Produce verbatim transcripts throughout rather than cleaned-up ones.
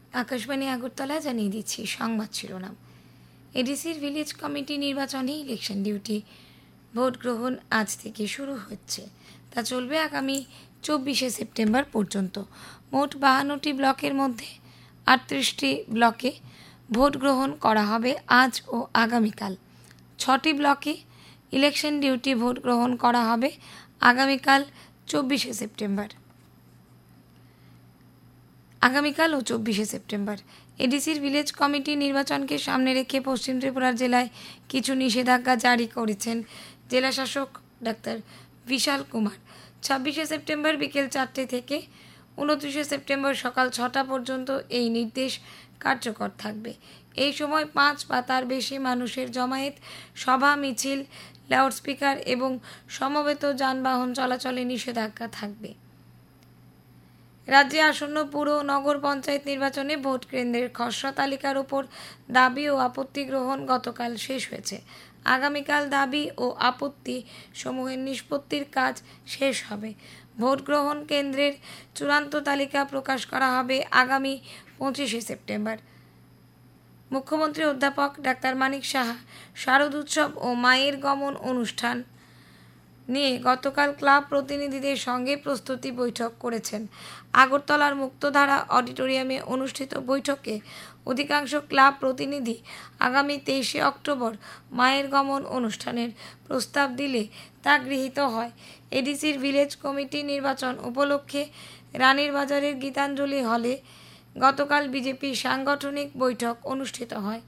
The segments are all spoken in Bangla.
আকাশবাণী আগরতলা জানিয়ে দিচ্ছি সংবাদ শিরোনাম। এডিসির ভিলেজ কমিটি নির্বাচনে ইলেকশন ডিউটি ভোট গ্রহণ আজ থেকে শুরু হচ্ছে। তা চলবে আগামী চব্বিশে সেপ্টেম্বর পর্যন্ত। মোট বাহান্নটি ব্লকের মধ্যে আটত্রিশটি ব্লকে ভোট গ্রহণ করা হবে আজ ও আগামীকাল। ছটি ব্লকে ইলেকশন ডিউটি ভোট গ্রহণ করা হবে আগামীকাল চব্বিশে সেপ্টেম্বর আগামীকাল ও চব্বিশে সেপ্টেম্বর। এডিসির ভিলেজ কমিটি নির্বাচনকে সামনে রেখে পশ্চিম ত্রিপুরার জেলায় কিছু নিষেধাজ্ঞা জারি করেছেন জেলাশাসক ডাক্তার বিশাল কুমার। ছাব্বিশে সেপ্টেম্বর বিকেল চারটে থেকে উনত্রিশে সেপ্টেম্বর সকাল ছটা পর্যন্ত এই নির্দেশ কার্যকর থাকবে। এই সময় পাঁচ বা তার বেশি মানুষের জমায়েত, সভা, মিছিল, লাউডস্পিকার এবং সমবেত যানবাহন চলাচলে নিষেধাজ্ঞা থাকবে। রাজ্যে আসন্ন পুর ও নগর পঞ্চায়েত নির্বাচনে ভোট কেন্দ্রের খসড়া তালিকার উপর দাবি ও আপত্তি গ্রহণ গতকাল শেষ হয়েছে। আগামীকাল দাবি ও আপত্তি সমূহের নিষ্পত্তির কাজ শেষ হবে। ভোট গ্রহণ কেন্দ্রের চূড়ান্ত তালিকা প্রকাশ করা হবে আগামী পঁচিশে সেপ্টেম্বর। মুখ্যমন্ত্রী অধ্যাপক ডাক্তার মানিক সাহা শারদ উৎসব ও মায়ের গমন অনুষ্ঠান নিয়ে গতকাল ক্লাব প্রতিনিধিদের সঙ্গে প্রস্তুতি বৈঠক করেছেন। আগরতলার মুক্তধারা অডিটোরিয়ামে অনুষ্ঠিত বৈঠকে অধিকাংশ ক্লাব প্রতিনিধি আগামী তেইশে অক্টোবর মায়ের গমন অনুষ্ঠানের প্রস্তাব দিলে তা গৃহীত হয়। এডিসির ভিলেজ কমিটি নির্বাচন উপলক্ষে রানীর বাজারের গীতাঞ্জলি হলে গতকাল বিজেপি সাংগঠনিক বৈঠক অনুষ্ঠিত হয়।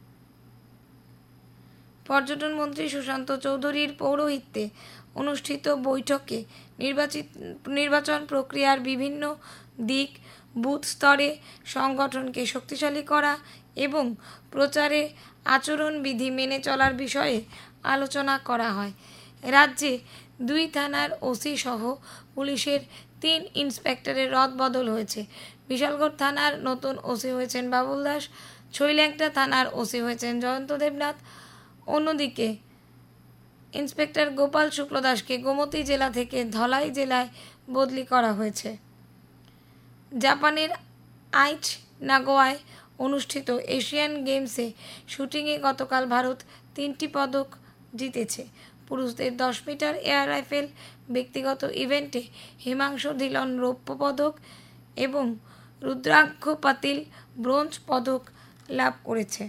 পর্যটন মন্ত্রী সুশান্ত চৌধুরীর পৌরোহিত্যে অনুষ্ঠিত বৈঠকে নির্বাচিত নির্বাচন প্রক্রিয়ার বিভিন্ন দিক, বুথ স্তরে সংগঠনকে শক্তিশালী করা এবং প্রচারে আচরণবিধি মেনে চলার বিষয়ে আলোচনা করা হয়। রাজ্যে দুই থানার ওসি সহ পুলিশের তিন ইন্সপেক্টরের রদবদল হয়েছে। বিশালগড় থানার নতুন ওসি হয়েছেন বাবুল দাস, ছৈল্যাংটা থানার ওসি হয়েছেন জয়ন্ত দেবনাথ। অন্যদিকে ইন্সপেক্টর গোপাল শুক্ল দাসকে গোমতী জেলা থেকে ধলাই জেলায় বদলি করা হয়েছে। জাপানের আইচ নাগোয়ায় অনুষ্ঠিত এশিয়ান গেমসে শুটিংয়ে গতকাল ভারত তিনটি পদক জিতেছে। পুরুষদের দশ মিটার এয়ার রাইফেল ব্যক্তিগত ইভেন্টে হিমাংশু ধিলন রৌপ্য পদক এবং রুদ্রাক্ষ পাতিল ব্রোঞ্জ পদক লাভ করেছে।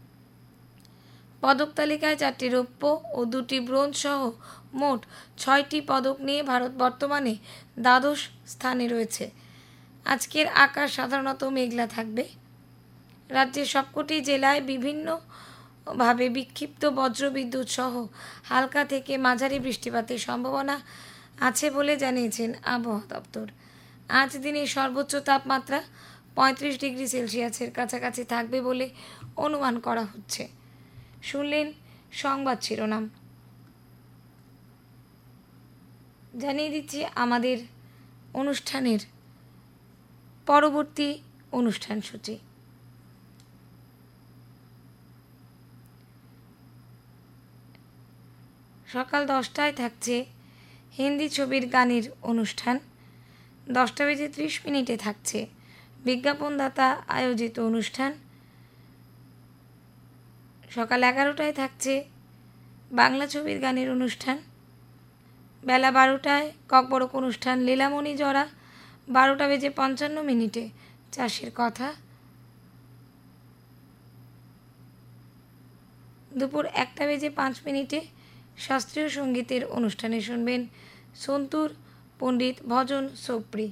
পদক তালিকায় চারটি রৌপ্য ও দুটি ব্রোঞ্জ সহ মোট ছয়টি পদক নিয়ে ভারত বর্তমানে দ্বাদশ স্থানে রয়েছে। আজকের আকাশ সাধারণত মেঘলা থাকবে। রাজ্যের সবকটি জেলায় বিভিন্নভাবে বিক্ষিপ্ত বজ্রবিদ্যুৎ সহ হালকা থেকে মাঝারি বৃষ্টিপাতের সম্ভাবনা আছে বলে জানিয়েছেন আবহাওয়া দপ্তর। আজ দিনের সর্বোচ্চ তাপমাত্রা পঁয়ত্রিশ ডিগ্রি সেলসিয়াসের কাছাকাছি থাকবে বলে অনুমান করা হচ্ছে। শুনলেন সংবাদ শিরোনাম। জানিয়ে দিচ্ছি আমাদের অনুষ্ঠানের পরবর্তী অনুষ্ঠান সূচি। সকাল দশটায় থাকছে হিন্দি ছবির গানের অনুষ্ঠান। দশটা বেজে ত্রিশ মিনিটে থাকছে বিজ্ঞাপনদাতা আয়োজিত অনুষ্ঠান। সকাল এগারোটায় থাকছে বাংলা ছবির গানের অনুষ্ঠান। বেলা বারোটায় ককবরক অনুষ্ঠান লীলামণি জরা। বারোটা বেজে পঞ্চান্ন মিনিটে চাষের কথা। দুপুর একটা বেজে পাঁচ মিনিটে শাস্ত্রীয় সঙ্গীতের অনুষ্ঠানে শুনবেন সন্তুর পণ্ডিত ভজন সোপ্রি।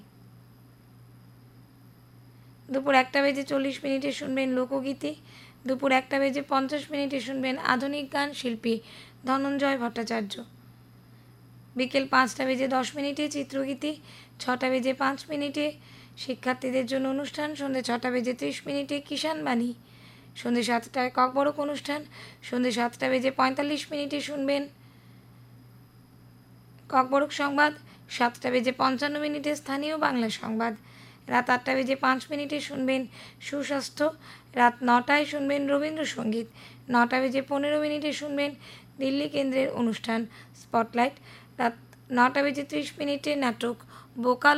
দুপুর একটা বেজে চল্লিশ মিনিটে শুনবেন লোকগীতি। দুপুর একটা বেজে পঞ্চাশ মিনিটে শুনবেন আধুনিক গান শিল্পী ধনঞ্জয় ভট্টাচার্য। বিকেল পাঁচটা বেজে দশ মিনিটে চিত্রগীতি। ছটা বেজে পাঁচ মিনিটে শিক্ষার্থীদের জন্য অনুষ্ঠান। সন্ধ্যে ছটা বেজে ত্রিশ মিনিটে কিষাণ বাণী। সন্ধ্যে সাতটায় ককবরক অনুষ্ঠান। সন্ধ্যে সাতটা বেজে পঁয়তাল্লিশ মিনিটে শুনবেন ককবরক সংবাদ। সাতটা বেজে পঞ্চান্ন মিনিটে স্থানীয় বাংলা সংবাদ। রাত আটটা বেজে পাঁচ মিনিটে শুনবেন সুস্বাস্থ্য। রাত নটায় শুনবেন রবীন্দ্রসঙ্গীত। নটা বেজে পনেরো মিনিটে শুনবেন দিল্লি কেন্দ্রের অনুষ্ঠান স্পটলাইট। রাত নটা বেজে ত্রিশ মিনিটে নাটক বোকাল